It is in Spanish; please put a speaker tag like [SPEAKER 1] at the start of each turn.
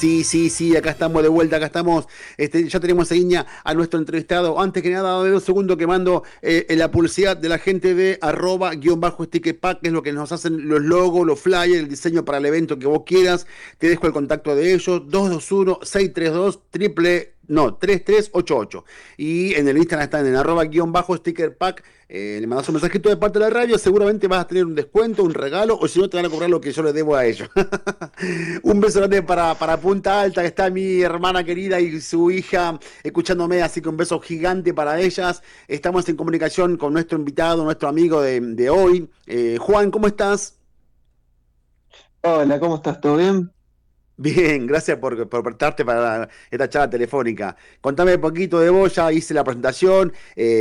[SPEAKER 1] Sí, sí, sí, acá estamos de vuelta, acá estamos, ya tenemos en línea a nuestro entrevistado. Antes que nada, dame un segundo que mando la publicidad de la gente de arroba guión bajo sticker pack, que es lo que nos hacen los logos, los flyers, el diseño para el evento que vos quieras. Te dejo el contacto de ellos, 221-632 triple, no, 3388. Y en el Instagram están en arroba guión bajo sticker pack. Le mandas un mensajito de parte de la radio, seguramente vas a tener un descuento, un regalo, o si no te van a cobrar lo que yo les debo a ellos. Un beso grande para Punta Alta, que está mi hermana querida y su hija escuchándome, así que un beso gigante para ellas. Estamos en comunicación con nuestro invitado, nuestro amigo de hoy. Juan, ¿cómo estás?
[SPEAKER 2] Hola, ¿cómo estás? ¿Todo bien?
[SPEAKER 1] Bien, gracias por prestarte para esta charla telefónica. Contame un poquito de vos, ya hice la presentación.